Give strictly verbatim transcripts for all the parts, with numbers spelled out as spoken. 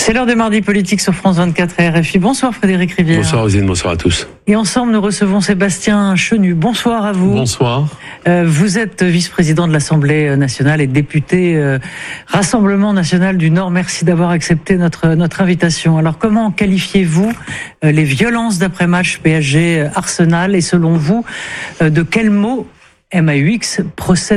C'est l'heure de Mardi Politique sur France vingt-quatre et R F I. Bonsoir Frédéric Rivière. Bonsoir Rosine, bonsoir à tous. Et ensemble, nous recevons Sébastien Chenu. Bonsoir à vous. Bonsoir. Euh, vous êtes vice-président de l'Assemblée nationale et député euh, Rassemblement national du Nord. Merci d'avoir accepté notre, notre invitation. Alors, comment qualifiez-vous euh, les violences d'après-match P S G-Arsenal et selon vous, euh, de quels mots M A U X procède-t-il ?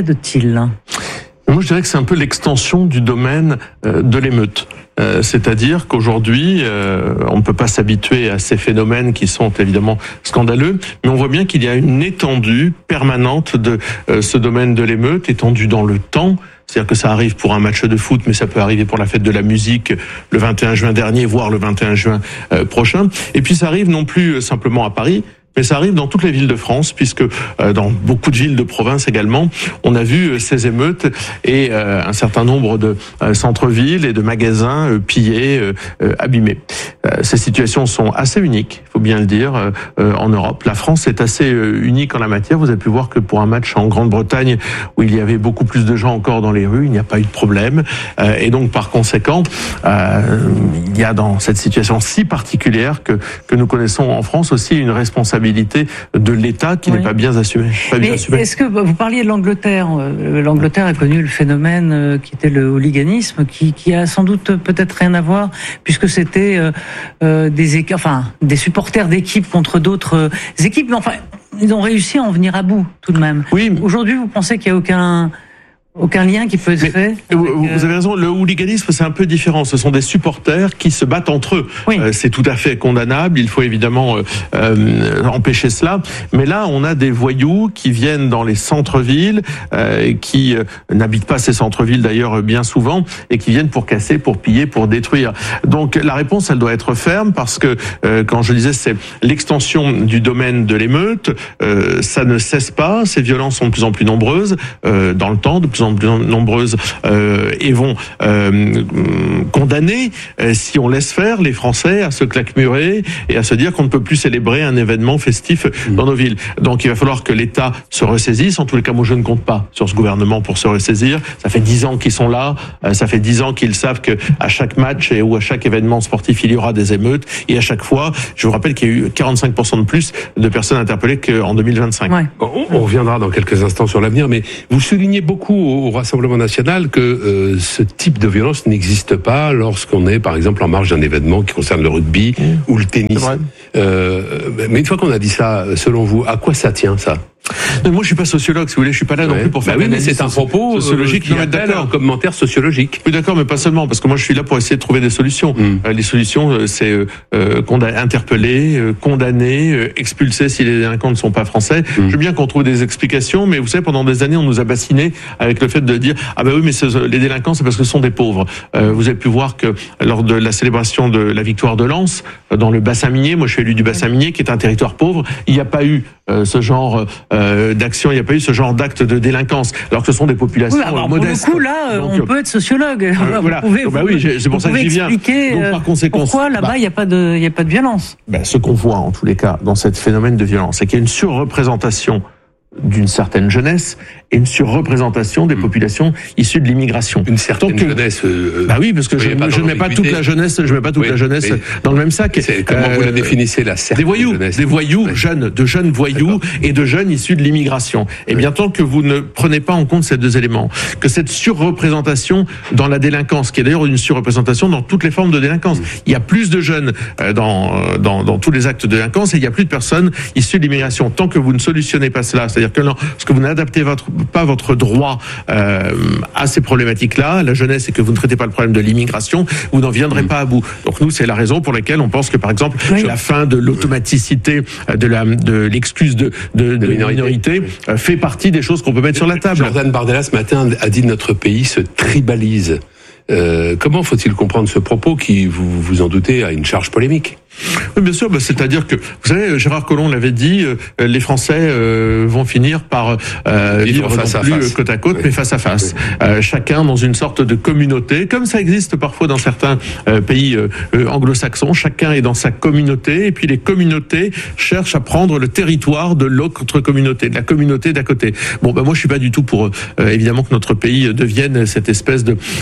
Moi, je dirais que c'est un peu l'extension du domaine euh, de l'émeute. Euh, c'est-à-dire qu'aujourd'hui, euh, on ne peut pas s'habituer à ces phénomènes qui sont évidemment scandaleux, mais on voit bien qu'il y a une étendue permanente de euh, ce domaine de l'émeute, étendue dans le temps. C'est-à-dire que ça arrive pour un match de foot, mais ça peut arriver pour la fête de la musique le vingt et un juin dernier, voire le vingt et un juin euh, prochain. Et puis ça arrive non plus simplement à Paris, mais ça arrive dans toutes les villes de France, puisque euh, dans beaucoup de villes de province également, on a vu euh, ces émeutes et euh, un certain nombre de euh, centres-villes et de magasins euh, pillés, euh, euh, abîmés. Euh, ces situations sont assez uniques, il faut bien le dire, euh, euh, en Europe. La France est assez euh, unique en la matière. Vous avez pu voir que pour un match en Grande-Bretagne, où il y avait beaucoup plus de gens encore dans les rues, il n'y a pas eu de problème. Euh, et donc, par conséquent, euh, il y a dans cette situation si particulière que, que nous connaissons en France aussi une responsabilité de l'État qui oui. n'est pas bien assumée. Pas bien assumée. Est-ce que vous parliez de l'Angleterre ? L'Angleterre a connu le phénomène qui était le hooliganisme, qui, qui a sans doute peut-être rien à voir, puisque c'était euh, des équipes, enfin des supporters d'équipes contre d'autres équipes. Mais enfin, ils ont réussi à en venir à bout tout de même. Oui. Aujourd'hui, vous pensez qu'il n'y a aucun Aucun lien qui peut être fait. Vous, vous avez raison, le hooliganisme c'est un peu différent. Ce sont des supporters qui se battent entre eux. Oui. Euh, c'est tout à fait condamnable. Il faut évidemment euh, euh, empêcher cela. Mais là, on a des voyous qui viennent dans les centres-villes, euh, qui euh, n'habitent pas ces centres-villes d'ailleurs bien souvent, et qui viennent pour casser, pour piller, pour détruire. Donc la réponse, elle doit être ferme parce que euh, quand je disais c'est l'extension du domaine de l'émeute, euh, ça ne cesse pas. Ces violences sont de plus en plus nombreuses euh, dans le temps, de plus en plus nombreuses euh, et vont euh, condamner, euh, si on laisse faire, les Français à se claquemurer et à se dire qu'on ne peut plus célébrer un événement festif mmh. dans nos villes. Donc il va falloir que l'État se ressaisisse. En tous les cas, moi je ne compte pas sur ce gouvernement pour se ressaisir. Ça fait dix ans qu'ils sont là. Euh, ça fait dix ans qu'ils savent que à chaque match et ou à chaque événement sportif, il y aura des émeutes. Et à chaque fois, je vous rappelle qu'il y a eu quarante-cinq pour cent de plus de personnes interpellées qu'en deux mille vingt-cinq. Ouais. On, on reviendra dans quelques instants sur l'avenir, mais vous soulignez beaucoup au Rassemblement national que euh, ce type de violence n'existe pas lorsqu'on est, par exemple, en marge d'un événement qui concerne le rugby mmh. ou le tennis. Euh, mais une fois qu'on a dit ça, selon vous, à quoi ça tient, ça ? Mais moi, je suis pas sociologue, si vous voulez, je suis pas là non ouais. plus pour faire. Bah oui, mais c'est un propos sociologique, qui appelle un commentaire sociologique. Oui, d'accord, mais pas seulement, parce que moi, je suis là pour essayer de trouver des solutions. Mm. Euh, les solutions, c'est euh, condamner, interpeller, euh, condamner, euh, expulser si les délinquants ne sont pas français. Mm. Je veux bien qu'on trouve des explications, mais vous savez, pendant des années, on nous a bassinés avec le fait de dire ah ben bah oui, mais les délinquants, c'est parce que ce sont des pauvres. Euh, vous avez pu voir que lors de la célébration de la victoire de Lens, dans le bassin minier, moi, je suis élu du bassin minier, qui est un territoire pauvre, il n'y a pas eu euh, ce genre euh, d'action, il n'y a pas eu ce genre d'acte de délinquance, alors que ce sont des populations oui, alors, modestes. Pour le coup, là, donc, on peut être sociologue. Euh, vous voilà. pouvez, donc, bah oui, c'est pour ça que j'y viens. Donc, par conséquent, pourquoi là-bas, il bah, n'y a pas de, il n'y a pas de violence. Ben, ce qu'on voit, en tous les cas, dans ce phénomène de violence, c'est qu'il y a une surreprésentation d'une certaine jeunesse et une surreprésentation des mmh. populations issues de l'immigration. Une certaine que, jeunesse. Euh, bah oui, parce que je ne mets pas toute la jeunesse, je mets pas toute oui, la jeunesse dans le même sac. Comment euh, vous la définissez la certaine Des voyous, jeunesse. des voyous ouais. jeunes, de jeunes voyous et de jeunes issus de l'immigration. Et bien tant que vous ne prenez pas en compte ces deux éléments, que cette surreprésentation dans la délinquance, qui est d'ailleurs une surreprésentation dans toutes les formes de délinquance, mmh. il y a plus de jeunes dans, dans dans tous les actes de délinquance et il y a plus de personnes issues de l'immigration. Tant que vous ne solutionnez pas cela, c'est-à-dire que lorsque vous n'adaptez votre, pas votre droit euh, à ces problématiques-là, la jeunesse, et que vous ne traitez pas le problème de l'immigration, vous n'en viendrez mmh. pas à bout. Donc nous, c'est la raison pour laquelle on pense que, par exemple, oui. la fin de l'automaticité de la de l'excuse de de, de, de minorité, minorité oui. euh, fait partie des choses qu'on peut mettre sur la table. Jordan Bardella ce matin a dit notre pays se tribalise. Euh, comment faut-il comprendre ce propos qui, vous vous en doutez, a une charge polémique ? Oui, bien sûr, bah, c'est-à-dire que, vous savez, Gérard Collomb l'avait dit, euh, les Français euh, vont finir par euh, vivre face non plus face. côte à côte, oui. mais face à face. Oui. Euh, chacun dans une sorte de communauté, comme ça existe parfois dans certains euh, pays euh, anglo-saxons, chacun est dans sa communauté, et puis les communautés cherchent à prendre le territoire de l'autre communauté, de la communauté d'à côté. Bon, ben bah, moi je suis pas du tout pour, euh, évidemment, que notre pays devienne cette espèce de... Euh,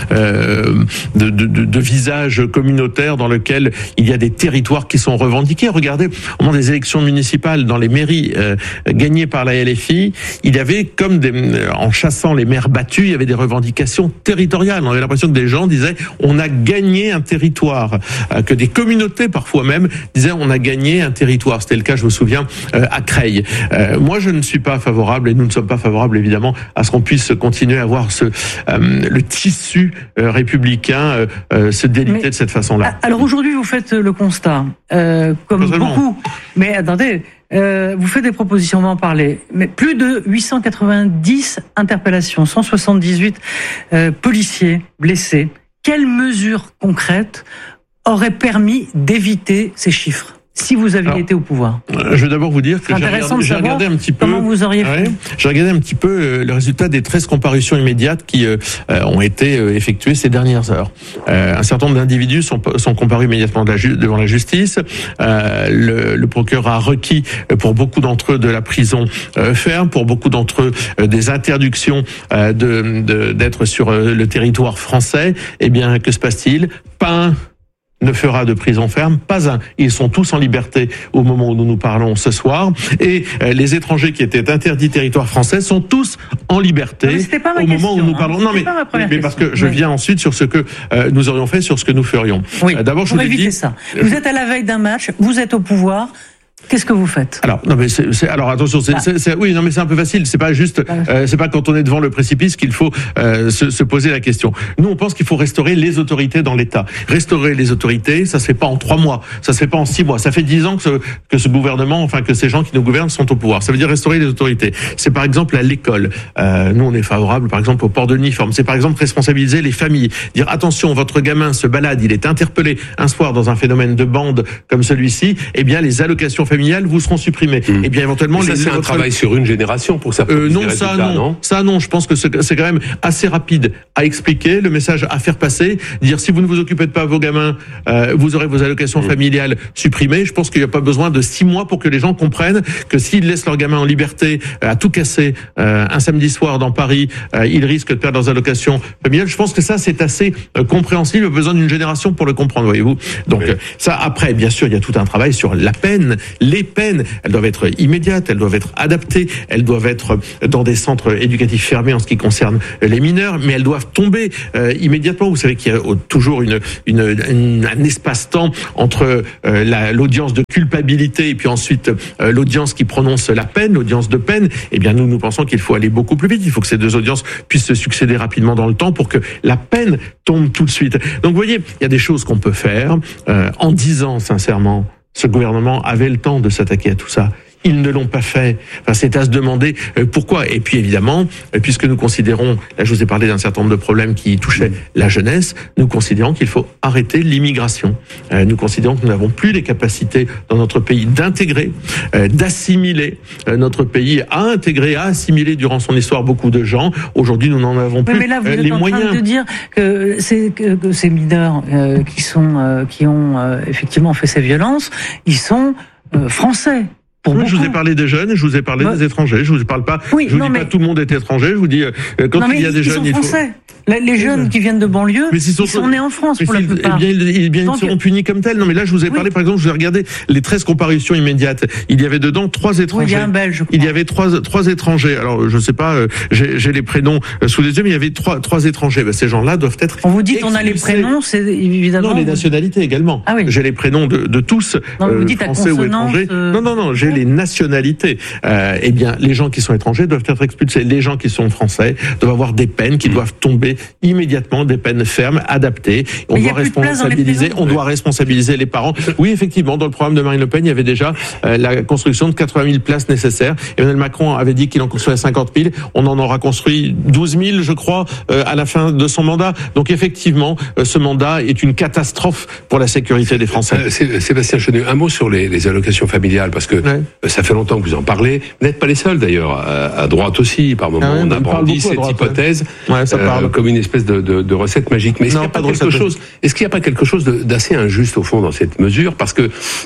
euh, de, de, de, de visage communautaire dans lequel il y a des territoires qui sont revendiqués. Regardez, au moment des élections municipales dans les mairies euh, gagnées par la L F I, il y avait comme des, en chassant les maires battus, il y avait des revendications territoriales. On avait l'impression que des gens disaient on a gagné un territoire, euh, que des communautés parfois même disaient on a gagné un territoire. C'était le cas, je me souviens, euh, à Creil. Euh, moi, je ne suis pas favorable et nous ne sommes pas favorables évidemment à ce qu'on puisse continuer à voir ce euh, le tissu euh, républicain euh, euh, se déliter mais, de cette façon-là. Alors aujourd'hui, vous faites le constat, euh, comme beaucoup. Mais attendez. Euh, vous faites des propositions, on va en parler. Mais plus de huit cent quatre-vingt-dix interpellations, cent soixante-dixhuit euh, policiers blessés. Quelles mesures concrètes auraient permis d'éviter ces chiffres si vous aviez Alors, été au pouvoir? Je vais d'abord vous dire que j'ai regardé, j'ai regardé un petit peu. Comment vous auriez fait? Ouais, j'ai regardé un petit peu euh, le résultat des treize comparutions immédiates qui euh, ont été euh, effectuées ces dernières heures. Euh, un certain nombre d'individus sont, sont comparus immédiatement de la ju- devant la justice. Euh, le, le procureur a requis pour beaucoup d'entre eux de la prison euh, ferme, pour beaucoup d'entre eux euh, des interdictions euh, de, de, d'être sur euh, le territoire français. Eh bien, que se passe-t-il? Pas un ne fera de prison ferme, pas un. Ils sont tous en liberté au moment où nous nous parlons ce soir. Et euh, les étrangers qui étaient interdits territoire français sont tous en liberté au moment question, où nous hein. parlons. Non mais, mais, mais parce que je viens oui. ensuite sur ce que euh, nous aurions fait, sur ce que nous ferions. Oui. Euh, d'abord, je Pour vous ai éviter dit, ça. Vous êtes à la veille d'un match, vous êtes au pouvoir. Qu'est-ce que vous faites? Alors non mais c'est, c'est alors attention c'est, ah. c'est, c'est oui non mais c'est un peu facile, c'est pas juste euh, c'est pas quand on est devant le précipice qu'il faut euh, se, se poser la question. Nous on pense qu'il faut restaurer les autorités dans l'État. Restaurer les autorités, ça se fait pas en trois mois, ça se fait pas en six mois, ça fait dix ans que ce, que ce gouvernement, enfin que ces gens qui nous gouvernent sont au pouvoir. Ça veut dire restaurer les autorités. C'est par exemple à l'école. Euh, nous on est favorable par exemple au port de l'uniforme. C'est par exemple responsabiliser les familles, dire attention votre gamin se balade, il est interpellé un soir dans un phénomène de bande comme celui-ci, eh bien les allocations familiales vous seront supprimées. Mmh. Et bien éventuellement, ça, les, c'est un votre... travail sur une génération pour ça. Euh, non, ça non. non, ça non. Je pense que c'est, c'est quand même assez rapide à expliquer, le message à faire passer, dire si vous ne vous occupez pas de vos gamins, euh, vous aurez vos allocations mmh. familiales supprimées. Je pense qu'il n'y a pas besoin de six mois pour que les gens comprennent que s'ils laissent leurs gamins en liberté, euh, à tout casser euh, un samedi soir dans Paris, euh, ils risquent de perdre leurs allocations familiales. Je pense que ça c'est assez euh, compréhensible. Il y a besoin d'une génération pour le comprendre, voyez-vous. Donc oui. ça après, bien sûr, il y a tout un travail sur la peine, les peines. Elles doivent être immédiates, elles doivent être adaptées, elles doivent être dans des centres éducatifs fermés en ce qui concerne les mineurs, mais elles doivent tomber euh, immédiatement. Vous savez qu'il y a toujours une, une, une un espace-temps entre euh, la, l'audience de culpabilité et puis ensuite euh, l'audience qui prononce la peine, l'audience de peine. Eh bien, nous, nous pensons qu'il faut aller beaucoup plus vite. Il faut que ces deux audiences puissent se succéder rapidement dans le temps pour que la peine tombe tout de suite. Donc, vous voyez, il y a des choses qu'on peut faire euh, en dix ans, sincèrement. Ce gouvernement avait le temps de s'attaquer à tout ça. Ils ne l'ont pas fait. Enfin, c'est à se demander euh, pourquoi. Et puis évidemment, euh, puisque nous considérons, là je vous ai parlé d'un certain nombre de problèmes qui touchaient la jeunesse, nous considérons qu'il faut arrêter l'immigration. Euh, nous considérons que nous n'avons plus les capacités dans notre pays d'intégrer, euh, d'assimiler. Euh, notre pays a intégré, a assimilé durant son histoire beaucoup de gens. Aujourd'hui, nous n'en avons plus oui, mais là, vous euh, êtes les en moyens. Train de dire que, c'est, que, que ces mineurs euh, qui sont, euh, qui ont euh, effectivement fait ces violences, ils sont euh, français. Pour oui, je vous ai parlé des jeunes, je vous ai parlé bah, des étrangers. Je vous parle pas. Oui, je vous non, dis mais... pas tout le monde est étranger. Je vous dis euh, quand non, il y a des ils jeunes, sont il faut. Français. Les jeunes qui viennent de banlieue, mais ils sont, sont nés en France pour la plupart. Eh bien, ils, bien, ils seront punis comme tels. Non, mais là, je vous ai parlé, oui. par exemple, je vous ai regardé les treize comparutions immédiates. Il y avait dedans trois étrangers. Oui, il y a un Belge, je crois. Il y avait trois, trois étrangers. Alors, je sais pas, euh, j'ai, j'ai les prénoms euh, sous les yeux, mais il y avait trois, trois étrangers. Ben, ces gens-là doivent être. On vous dit qu'on a les prénoms, c'est évidemment. Non, les nationalités également. Ah oui. J'ai les prénoms de, de tous, non, euh, vous dites français ou étrangers. Euh... Non, non, non, j'ai les nationalités. Euh, eh bien, les gens qui sont étrangers doivent être expulsés. Les gens qui sont français doivent avoir des peines qui mmh. doivent tomber immédiatement, des peines fermes, adaptées. On doit responsabiliser, on doit responsabiliser les parents. Oui, effectivement, dans le programme de Marine Le Pen, il y avait déjà euh, la construction de quatre-vingt mille places nécessaires. Emmanuel Macron avait dit qu'il en construisait cinquante mille. On en aura construit douze mille, je crois, euh, à la fin de son mandat. Donc, effectivement, euh, ce mandat est une catastrophe pour la sécurité des Français. Euh, Sébastien Chenu, un mot sur les, les allocations familiales, parce que ouais. ça fait longtemps que vous en parlez. Vous n'êtes pas les seuls, d'ailleurs. À, à droite aussi, par moment, ah ouais, on a brandi cette droite, hypothèse ouais. Ouais, ça parle. Euh, comme une espèce de, de, de recette magique. Mais est-ce qu'il n'y a pas quelque chose, est-ce qu'il n'y a pas quelque chose de, d'assez injuste au fond dans cette mesure, parce que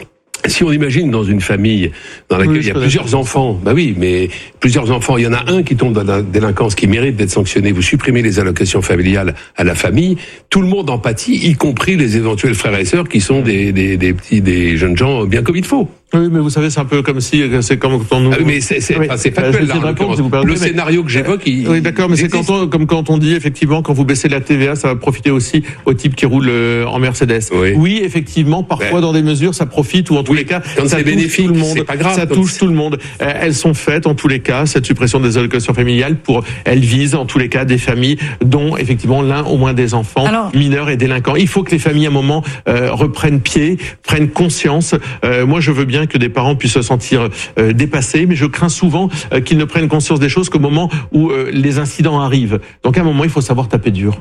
Si on imagine dans une famille dans laquelle oui, il y a plusieurs d'accord. enfants, bah oui, mais plusieurs enfants, il y en a un qui tombe dans la délinquance, qui mérite d'être sanctionné, vous supprimez les allocations familiales à la famille, tout le monde en pâtit, y compris les éventuels frères et sœurs qui sont des, des, des petits, des jeunes gens bien comme il faut. Oui, mais vous savez, c'est un peu comme si, c'est comme quand on nous... Ah oui, mais c'est, c'est, oui. enfin, c'est factuel, là, si vous le mais... scénario que j'évoque, il... Oui, d'accord, mais c'est quand on, comme quand on dit, effectivement, quand vous baissez la T V A, ça va profiter aussi aux types qui roulent en Mercedes. Oui, oui effectivement, parfois, ouais. dans des mesures, ça profite, ou en tous oui. les cas, quand ça touche tout le monde. C'est pas grave, ça touche c'est... tout le monde. Elles sont faites, en tous les cas, cette suppression des allocations familiales, pour, elles visent, en tous les cas, des familles dont, effectivement, l'un au moins des enfants Alors... mineurs et délinquants. Il faut que les familles, à un moment, euh, reprennent pied, prennent conscience. Euh, moi, je veux bien que des parents puissent se sentir euh, dépassés, mais je crains souvent euh, qu'ils ne prennent conscience des choses qu'au moment où euh, les incidents arrivent. Donc à un moment, il faut savoir taper dur.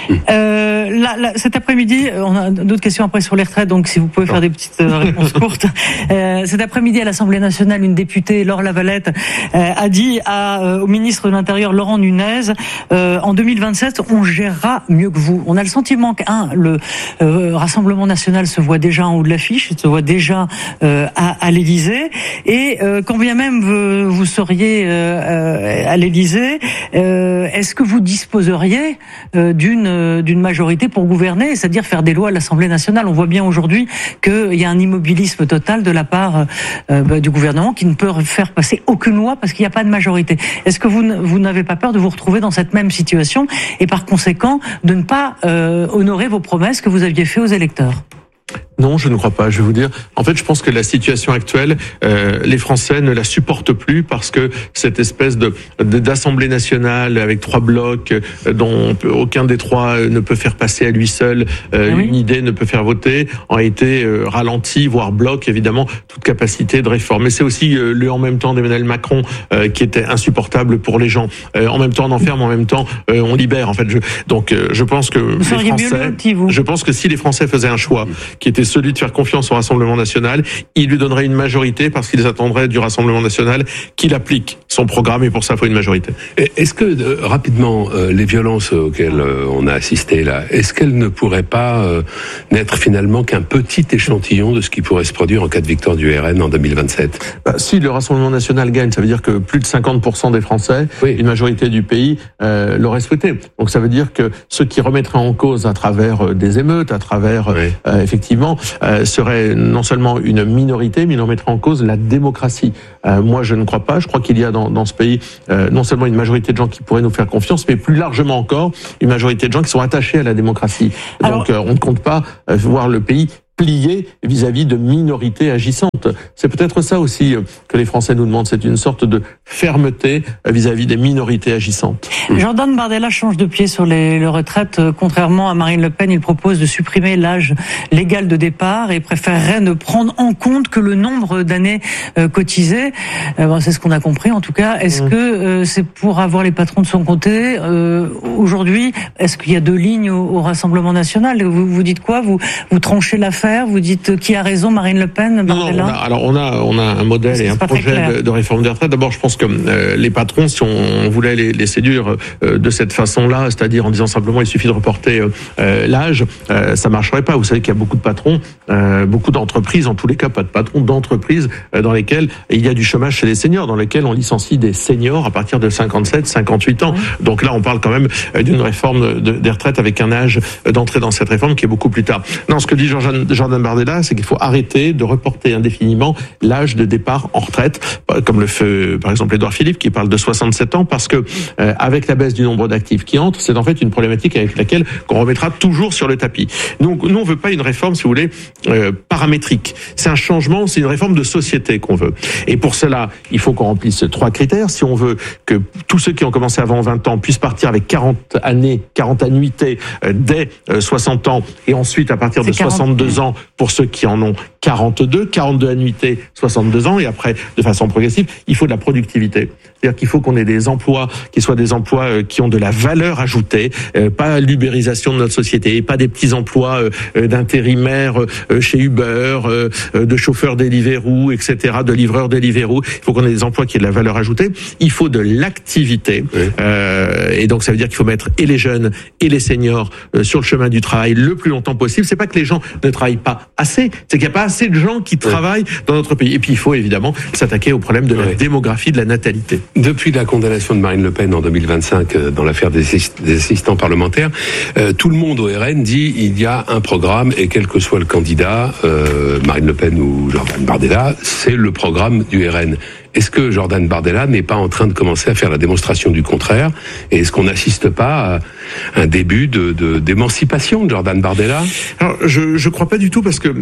Euh, là, là, cet après-midi, on a d'autres questions après sur les retraites, donc si vous pouvez faire des petites euh, réponses courtes. Euh, cet après-midi, à l'Assemblée nationale, une députée, Laure Lavalette, euh, a dit à, euh, au ministre de l'Intérieur, Laurent Nunez, euh, en deux mille vingt-sept, on gérera mieux que vous. On a le sentiment qu'un, le euh, Rassemblement national se voit déjà en haut de l'affiche, se voit déjà euh, à, à l'Élysée, et euh, quand bien même vous, vous seriez euh, à l'Élysée, euh, est-ce que vous disposeriez euh, d'une, d'une majorité pour gouverner, c'est-à-dire faire des lois à l'Assemblée nationale? On voit bien aujourd'hui qu'il y a un immobilisme total de la part euh, bah, du gouvernement qui ne peut faire passer aucune loi parce qu'il n'y a pas de majorité. Est-ce que vous, vous n'avez pas peur de vous retrouver dans cette même situation et par conséquent de ne pas euh, honorer vos promesses que vous aviez faites aux électeurs? Non, je ne crois pas. Je vais vous dire, en fait, je pense que la situation actuelle, euh, les Français ne la supportent plus parce que cette espèce de, de d'Assemblée nationale avec trois blocs euh, dont aucun des trois ne peut faire passer à lui seul euh, oui. une idée, ne peut faire voter, ont été euh, ralentis, voire bloquent évidemment toute capacité de réforme. Mais c'est aussi euh, le en même temps d'Emmanuel Macron euh, qui était insupportable pour les gens. Euh, en même temps, on enferme, en même temps, euh, on libère. En fait, je, donc euh, je pense que vous les Français, petit, vous. je pense que si les Français faisaient un choix qui était celui de faire confiance au Rassemblement national, il lui donnerait une majorité parce qu'ils attendraient du Rassemblement national qu'il applique son programme et pour ça, il faut une majorité. Est-ce que, euh, rapidement, euh, les violences auxquelles euh, on a assisté là, est-ce qu'elles ne pourraient pas euh, n'être finalement qu'un petit échantillon de ce qui pourrait se produire en cas de victoire du R N en deux mille vingt-sept? Bah, si le Rassemblement national gagne, ça veut dire que plus de cinquante pour cent des Français, oui. une majorité du pays, euh, l'auraient souhaité. Donc ça veut dire que ceux qui remettraient en cause à travers des émeutes, à travers, oui. euh, effectivement, euh, serait non seulement une minorité, mais il en mettrait en cause la démocratie. Euh, moi, je ne crois pas. Je crois qu'il y a dans, dans ce pays euh, non seulement une majorité de gens qui pourraient nous faire confiance, mais plus largement encore, une majorité de gens qui sont attachés à la démocratie. Alors, donc, euh, on ne compte pas euh, voir le pays plié vis-à-vis de minorités agissantes. C'est peut-être ça aussi que les Français nous demandent, c'est une sorte de fermeté vis-à-vis des minorités agissantes. Jordan Bardella change de pied sur les, les retraites. Contrairement à Marine Le Pen, il propose de supprimer l'âge légal de départ et préférerait ne prendre en compte que le nombre d'années euh, cotisées. Euh, bon, c'est ce qu'on a compris en tout cas. Est-ce mmh. que euh, c'est pour avoir les patrons de son côté euh, aujourd'hui? Est-ce qu'il y a deux lignes au, au Rassemblement national? Vous, vous dites quoi? Vous, vous tranchez l'affaire? Vous dites qui a raison, Marine Le Pen, Bardella? Non, non, on a, alors on a on a un modèle et un projet de, de réforme des retraites. D'abord, je pense que euh, les patrons, si on voulait les, les séduire euh, de cette façon-là, c'est-à-dire en disant simplement il suffit de reporter euh, l'âge, euh, ça marcherait pas. Vous savez qu'il y a beaucoup de patrons, euh, beaucoup d'entreprises, en tous les cas pas de patrons, d'entreprises euh, dans lesquelles il y a du chômage chez les seniors, dans lesquelles on licencie des seniors à partir de cinquante-sept, cinquante-huit ans. Oui. Donc là, on parle quand même d'une réforme de, des retraites avec un âge d'entrée dans cette réforme qui est beaucoup plus tard. Non, ce que dit Jordan Jordan Bardella, c'est qu'il faut arrêter de reporter indéfiniment l'âge de départ en retraite, comme le fait par exemple Édouard Philippe qui parle de soixante-sept ans, parce que euh, avec la baisse du nombre d'actifs qui entrent, c'est en fait une problématique avec laquelle qu'on remettra toujours sur le tapis. Donc nous on veut pas une réforme, si vous voulez, euh, paramétrique. C'est un changement, c'est une réforme de société qu'on veut. Et pour cela, il faut qu'on remplisse trois critères. Si on veut que tous ceux qui ont commencé avant vingt ans puissent partir avec quarante années, quarante annuités euh, dès euh, soixante ans, et ensuite à partir de soixante-deux ans pour ceux qui en ont quarante-deux, quarante-deux annuités, soixante-deux ans, et après, de façon progressive, il faut de la productivité. C'est-à-dire qu'il faut qu'on ait des emplois qui soient des emplois euh, qui ont de la valeur ajoutée, euh, pas l'ubérisation de notre société, pas des petits emplois euh, d'intérimaires euh, chez Uber, euh, de chauffeurs Deliveroo, et cetera, de livreurs Deliveroo. Il faut qu'on ait des emplois qui aient de la valeur ajoutée. Il faut de l'activité. Oui. Euh, et donc ça veut dire qu'il faut mettre et les jeunes et les seniors euh, sur le chemin du travail le plus longtemps possible. C'est pas que les gens ne travaillent pas assez, c'est qu'il n'y a pas assez de gens qui travaillent oui. dans notre pays. Et puis il faut évidemment s'attaquer au problème de la oui. démographie, de la natalité. Depuis la condamnation de Marine Le Pen en deux mille vingt-cinq euh, dans l'affaire des, des assistants parlementaires, euh, tout le monde au R N dit il y a un programme et quel que soit le candidat, euh, Marine Le Pen ou Jordan Bardella, c'est le programme du R N. Est-ce que Jordan Bardella n'est pas en train de commencer à faire la démonstration du contraire? Et est-ce qu'on n'assiste pas à un début de, de d'émancipation de Jordan Bardella? Alors, je je crois pas du tout parce que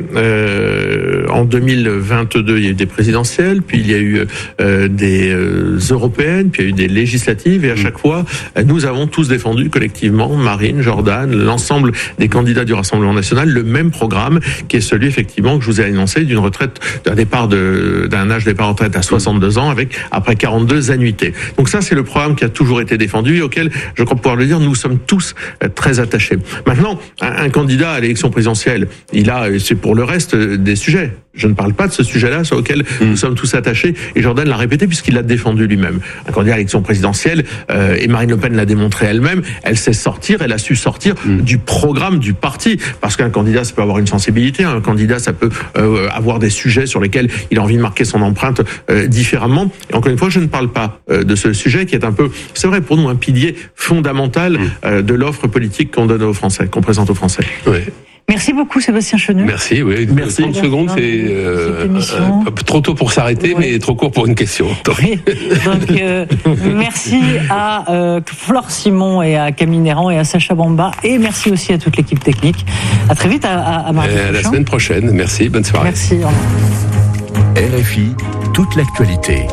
euh, en deux mille vingt-deux, il y a eu des présidentielles, puis il y a eu euh, des euh, européennes, puis il y a eu des législatives, et à chaque fois, nous avons tous défendu collectivement, Marine, Jordan, l'ensemble des candidats du Rassemblement national, le même programme qui est celui effectivement que je vous ai annoncé d'une retraite, d'un départ de d'un âge de départ en retraite à soixante-deux ans avec après quarante-deux annuités. Donc ça, c'est le programme qui a toujours été défendu et auquel, je crois pouvoir le dire, nous sommes tous très attachés. Maintenant, un, un candidat à l'élection présidentielle, il a, c'est pour le reste des sujets. Je ne parle pas de ce sujet-là sur lequel mmh. nous sommes tous attachés, et Jordan l'a répété puisqu'il l'a défendu lui-même. Un candidat à l'élection présidentielle, euh, et Marine Le Pen l'a démontré elle-même, elle sait sortir, elle a su sortir mmh. du programme du parti, parce qu'un candidat, ça peut avoir une sensibilité, un candidat, ça peut euh, avoir des sujets sur lesquels il a envie de marquer son empreinte euh, différemment. Et encore une fois, je ne parle pas euh, de ce sujet qui est un peu, c'est vrai pour nous, un pilier fondamental mmh. euh, de l'offre politique qu'on donne aux Français, qu'on présente aux Français. Oui. Merci beaucoup Sébastien Chenu. Merci, oui. Merci. trente secondes, c'est euh, euh, trop tôt pour s'arrêter, oui. mais trop court pour une question. Oui. Donc, euh, merci à euh, Flore Simon et à Camille Néran et à Sacha Bamba, et merci aussi à toute l'équipe technique. À très vite, à, à, à mardi prochain. À la semaine prochaine. Merci, bonne soirée. Merci. R F I, toute l'actualité.